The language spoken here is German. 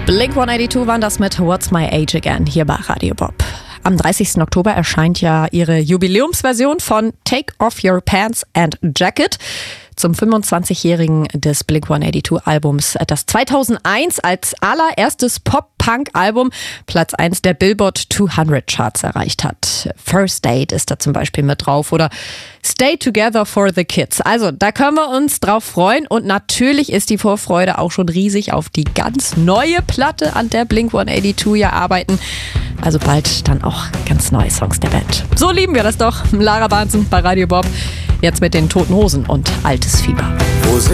Blink-182 waren das mit What's My Age Again hier bei Radio Bob. Am 30. Oktober erscheint ja ihre Jubiläumsversion von Take Off Your Pants and Jacket zum 25-jährigen des Blink-182-Albums, das 2001 als allererstes Pop-Punk-Album Platz 1 der Billboard 200 Charts erreicht hat. First Date ist da zum Beispiel mit drauf oder Stay Together for the Kids. Also da können wir uns drauf freuen und natürlich ist die Vorfreude auch schon riesig auf die ganz neue Platte, an der Blink-182 ja arbeiten. Also bald dann auch ganz neue Songs der Band. So lieben wir das doch. Lara Bahnsen bei Radio Bob. Jetzt mit den Toten Hosen und Altes Fieber.